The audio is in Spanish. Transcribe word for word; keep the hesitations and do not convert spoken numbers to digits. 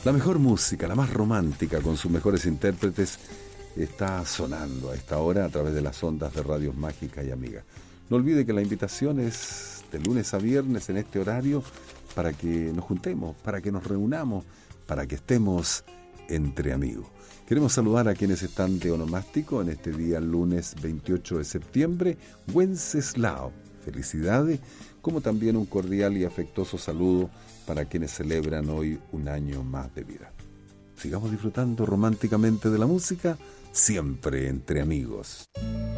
La mejor música, la más romántica, con sus mejores intérpretes, está sonando a esta hora a través de las ondas de Radios Mágica y Amiga. No olvide que la invitación es de lunes a viernes en este horario para que nos juntemos, para que nos reunamos, para que estemos entre amigos. Queremos saludar a quienes están de onomástico en este día lunes veintiocho de septiembre. Wenceslao, felicidades, como también un cordial y afectuoso saludo para quienes celebran hoy un año más de vida. Sigamos disfrutando románticamente de la música, siempre entre amigos.